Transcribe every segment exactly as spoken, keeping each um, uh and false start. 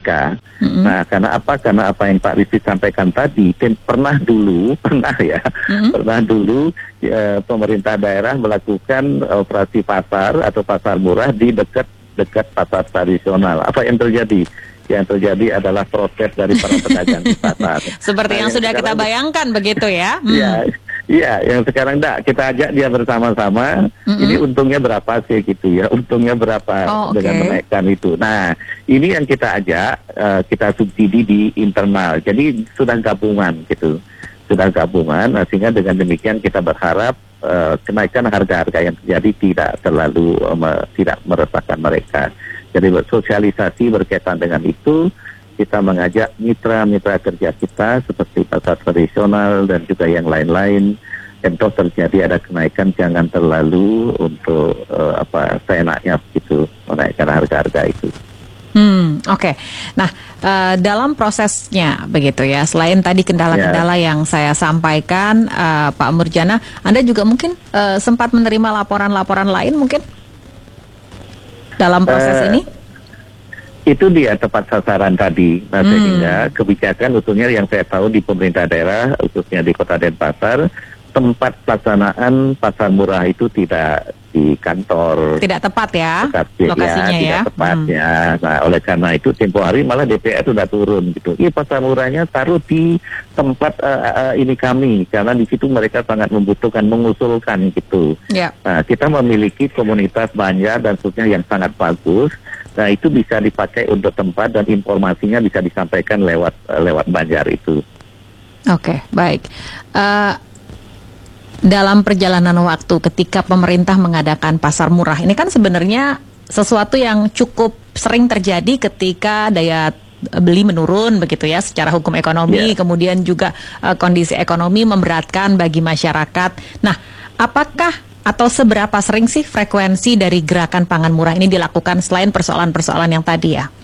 mereka. Mm-hmm. Nah, karena apa? Karena apa yang Pak Rizky sampaikan tadi, tem- pernah dulu, pernah ya, mm-hmm. pernah dulu e, pemerintah daerah melakukan operasi pasar atau pasar murah di dekat dekat pasar tradisional. Apa yang terjadi? Yang terjadi adalah protes dari para pedagang di pasar. Seperti nah, yang, yang sudah kita bayangkan begitu ya? Iya, hmm. iya. Yang sekarang enggak, kita ajak dia bersama-sama. Mm-hmm. Ini untungnya berapa sih gitu ya? Untungnya berapa oh, dengan okay. menaikkan itu? Nah, ini yang kita ajak, uh, kita subsidi di internal. Jadi sudah gabungan gitu, sudah gabungan. Nah, sehingga dengan demikian kita berharap uh, kenaikan harga-harga yang terjadi tidak terlalu uh, me- tidak meresahkan mereka. Jadi sosialisasi berkaitan dengan itu, kita mengajak mitra-mitra kerja kita seperti pasar tradisional dan juga yang lain-lain. Tentu terjadi ada kenaikan, jangan terlalu untuk uh, apa seenaknya begitu menaikkan harga-harga itu. Hmm, oke. Okay. Nah, uh, dalam prosesnya begitu ya, selain tadi kendala-kendala ya. yang saya sampaikan, uh, Pak Murjana, Anda juga mungkin uh, sempat menerima laporan-laporan lain mungkin? Dalam proses uh, ini? Itu dia tepat sasaran tadi. Nah, hmm. sehingga kebijakan usulnya yang saya tahu di pemerintah daerah, khususnya di Kota Denpasar, tempat pelaksanaan pasar murah itu tidak di kantor. Tidak tepat ya, tepat, lokasinya ya. Tidak ya. tepatnya. Hmm. Nah, oleh karena itu tempo hari malah D P R sudah turun gitu. Ini pasar murahnya taruh di tempat uh, uh, ini kami, karena di situ mereka sangat membutuhkan, mengusulkan gitu. Yeah. Nah, kita memiliki komunitas Banjar dan khususnya yang sangat bagus. Nah, itu bisa dipakai untuk tempat dan informasinya bisa disampaikan lewat uh, lewat Banjar itu. Oke, okay, baik. Uh, dalam perjalanan waktu ketika pemerintah mengadakan pasar murah, ini kan sebenarnya sesuatu yang cukup sering terjadi ketika daya beli menurun begitu ya secara hukum ekonomi, yeah. kemudian juga uh, kondisi ekonomi memberatkan bagi masyarakat. Nah, apakah atau seberapa sering sih frekuensi dari gerakan pangan murah ini dilakukan selain persoalan-persoalan yang tadi ya?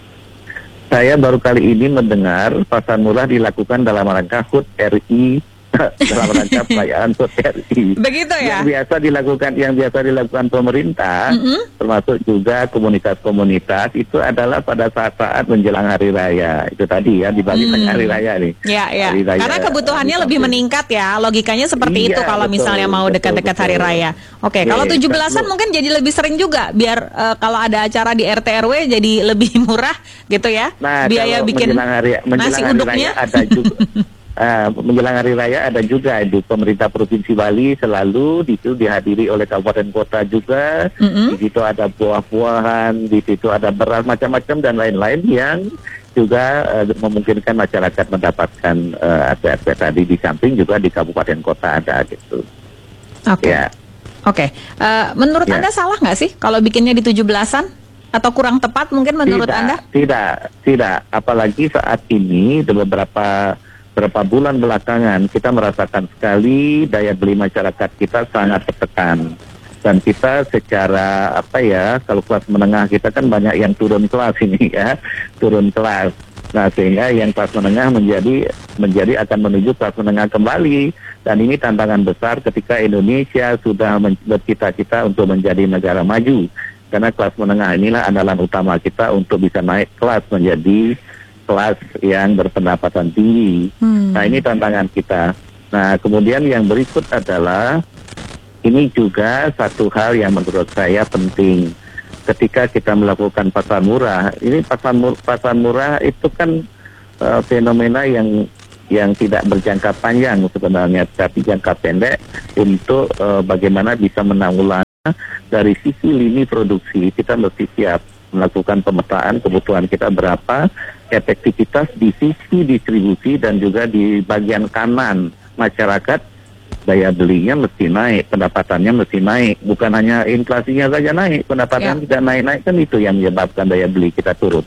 Saya baru kali ini mendengar pasar murah dilakukan dalam rangka H U T R I dalam rangka perayaan H U T R I. Begitu ya? Yang biasa dilakukan, yang biasa dilakukan pemerintah, mm-hmm. termasuk juga komunitas-komunitas itu adalah pada saat-saat menjelang hari raya. Itu tadi ya, dibagi mm. hari raya nih. Ya, ya. Raya, karena kebutuhannya lebih meningkat ya. Logikanya seperti iya, itu kalau betul, misalnya mau dekat-dekat hari raya. Oke, okay, kalau tujuh belasan mungkin jadi lebih sering juga biar uh, kalau ada acara di R T R W jadi lebih murah gitu ya. Nah, biaya bikin menjelang hari, menjelang nasi hari uduknya raya ada juga. Uh, menjelang hari raya ada juga di pemerintah Provinsi Bali selalu di situ dihadiri oleh kabupaten kota juga. Mm-hmm. Di situ ada buah-buahan, di situ ada beras macam-macam dan lain-lain yang juga uh, memungkinkan masyarakat mendapatkan uh, aspek-aspek tadi, di samping juga di kabupaten kota ada gitu. Oke. Okay. Ya. Oke. Okay. Uh, menurut ya. Anda salah nggak sih kalau bikinnya di tujuh belasan? Atau kurang tepat mungkin menurut tidak, Anda? Tidak, tidak. Apalagi saat ini ada beberapa beberapa bulan belakangan kita merasakan sekali daya beli masyarakat kita sangat tertekan, dan kita secara apa ya, kalau kelas menengah kita kan banyak yang turun kelas ini ya, turun kelas. Nah, sehingga yang kelas menengah menjadi menjadi akan menuju kelas menengah kembali, dan ini tantangan besar ketika Indonesia sudah bercita-cita untuk menjadi negara maju, karena kelas menengah inilah andalan utama kita untuk bisa naik kelas menjadi kelas yang berpendapatan tinggi. Hmm. Nah, ini tantangan kita. Nah, kemudian yang berikut adalah, ini juga satu hal yang menurut saya penting. Ketika kita melakukan pasar murah, ini pasar, mur, pasar murah itu kan uh, fenomena yang yang tidak berjangka panjang sebenarnya, tapi jangka pendek untuk uh, bagaimana bisa menanggulangi dari sisi lini produksi. Kita mesti siap melakukan pemetaan kebutuhan kita berapa, efektivitas di sisi distribusi dan juga di bagian kanan masyarakat, daya belinya mesti naik, pendapatannya mesti naik, bukan hanya inflasinya saja naik, pendapatan ya. Tidak naik-naik, kan itu yang menyebabkan daya beli kita turun.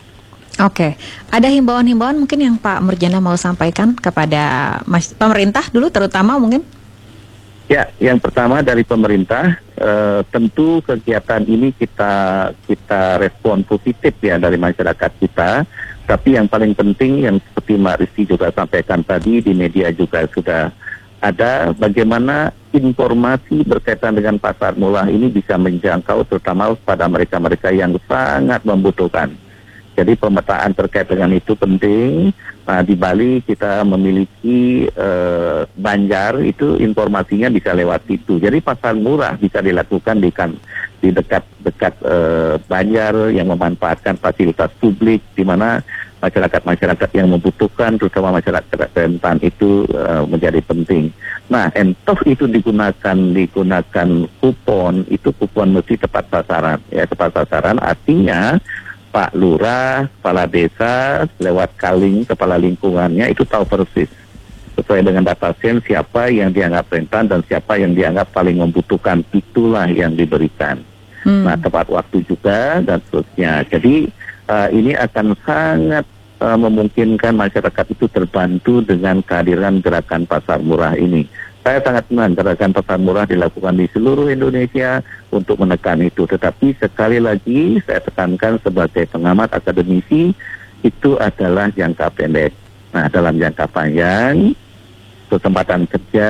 Oke, ada himbauan-himbauan mungkin yang Pak Murjana mau sampaikan kepada mas- pemerintah dulu terutama mungkin? Ya, yang pertama dari pemerintah, eh, tentu kegiatan ini kita kita respon positif ya dari masyarakat kita. Tapi yang paling penting yang seperti Mbak Rizky juga sampaikan tadi, di media juga sudah ada, bagaimana informasi berkaitan dengan pasar murah ini bisa menjangkau terutama pada mereka-mereka yang sangat membutuhkan. Jadi pemetaan terkait dengan itu penting. Nah, di Bali kita memiliki eh, Banjar, itu informasinya bisa lewat situ. Jadi pasar murah bisa dilakukan di kan di dekat-dekat eh, Banjar yang memanfaatkan fasilitas publik, di mana masyarakat-masyarakat yang membutuhkan, terutama masyarakat rentan itu uh, menjadi penting. Nah, entoh itu digunakan digunakan kupon, itu kupon mesti tepat sasaran. Ya, tepat sasaran artinya Pak Lurah, Kepala Desa, lewat Kaling, Kepala Lingkungannya itu tahu persis sesuai dengan data sen siapa yang dianggap rentan dan siapa yang dianggap paling membutuhkan, itulah yang diberikan. Hmm. Nah, tepat waktu juga dan seterusnya. Jadi uh, ini akan sangat Uh, memungkinkan masyarakat itu terbantu dengan kehadiran gerakan pasar murah ini. Saya sangat senang gerakan pasar murah dilakukan di seluruh Indonesia untuk menekan itu. Tetapi sekali lagi saya tekankan sebagai pengamat akademisi, itu adalah jangka pendek. Nah, dalam jangka panjang, kesempatan kerja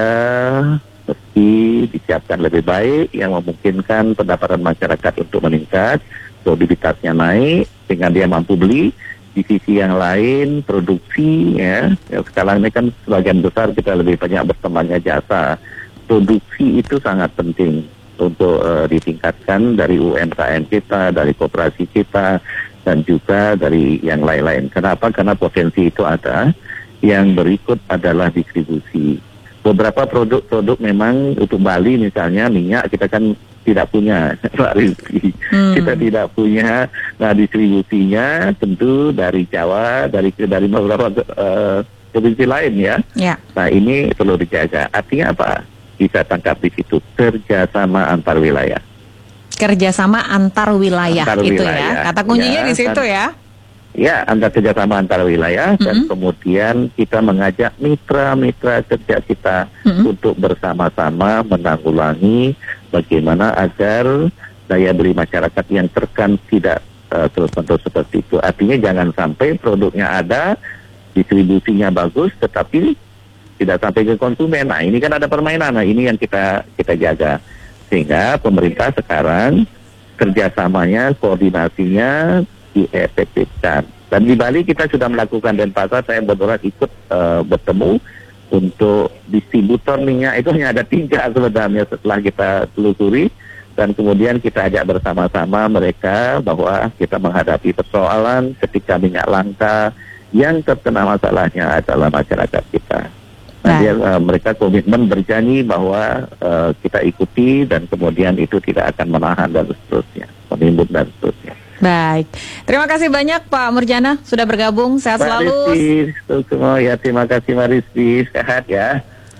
mesti disiapkan lebih baik yang memungkinkan pendapatan masyarakat untuk meningkat, produktivitasnya naik, sehingga dia mampu beli. Di sisi yang lain, produksi, ya, ya sekarang ini kan sebagian besar kita lebih banyak berkembangnya jasa. Produksi itu sangat penting untuk uh, ditingkatkan dari U M K M kita, dari koperasi kita, dan juga dari yang lain-lain. Kenapa? Karena potensi itu ada. Yang berikut adalah distribusi. Beberapa produk-produk memang untuk Bali misalnya minyak kita kan tidak punya, Pak Rizky. Hmm. Kita tidak punya. Nah, distribusinya tentu dari Jawa, dari dari beberapa uh, provinsi lain ya. Yeah. Nah, ini perlu dijaga. Artinya apa? Bisa tangkap di situ kerjasama antar wilayah. Kerjasama antar wilayah antar itu wilayah. Ya. Kata kuncinya ya, di situ ya. Ya, antar kerjasama antar wilayah, mm-hmm. dan kemudian kita mengajak mitra-mitra kerja kita mm-hmm. untuk bersama-sama menanggulangi bagaimana agar daya beli masyarakat yang tertekan tidak uh, terus-menerus seperti itu. Artinya jangan sampai produknya ada, distribusinya bagus, tetapi tidak sampai ke konsumen. Nah, ini kan ada permainan. Nah, ini yang kita kita jaga. Sehingga pemerintah sekarang kerjasamanya, koordinasinya diefektifkan. Dan di Bali kita sudah melakukan Denpasar, saya betul ikut uh, bertemu untuk distributor minyak itu hanya ada tiga sebenarnya setelah kita telusuri, dan kemudian kita ajak bersama-sama mereka bahwa kita menghadapi persoalan ketika minyak langka, yang terkena masalahnya adalah masyarakat kita. Nah, dia, uh, mereka komitmen berjanji bahwa uh, kita ikuti dan kemudian itu tidak akan menahan dan seterusnya, menimbun dan seterusnya. Baik, terima kasih banyak Pak Murjana sudah bergabung, sehat Pak selalu. Rizky, semua ya, terima kasih Pak Rizky, sehat ya.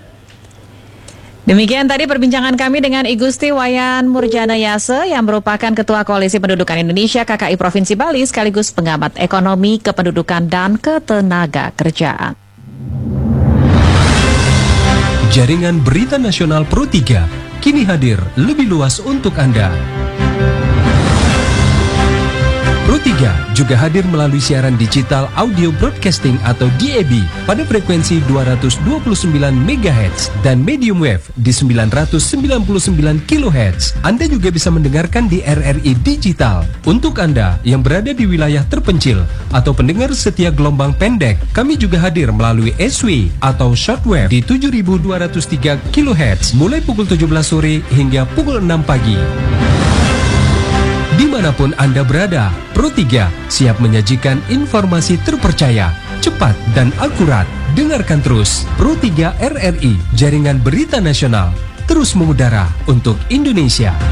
Demikian tadi perbincangan kami dengan I Gusti Wayan Murjana Yase yang merupakan Ketua Koalisi Pendudukan Indonesia K K I Provinsi Bali sekaligus pengamat ekonomi, kependudukan dan ketenaga kerjaan. Jaringan Berita Nasional Pro tiga kini hadir lebih luas untuk Anda. Pro tiga juga hadir melalui siaran digital audio broadcasting atau D A B pada frekuensi dua ratus dua puluh sembilan megahertz dan medium wave di sembilan ratus sembilan puluh sembilan kilohertz. Anda juga bisa mendengarkan di R R I Digital. Untuk Anda yang berada di wilayah terpencil atau pendengar setia gelombang pendek, kami juga hadir melalui S W atau shortwave di tujuh ribu dua ratus tiga kilohertz mulai pukul tujuh belas sore hingga pukul enam pagi. Dimanapun Anda berada, Pro tiga siap menyajikan informasi terpercaya, cepat dan akurat. Dengarkan terus Pro tiga R R I, Jaringan Berita Nasional, terus mengudara untuk Indonesia.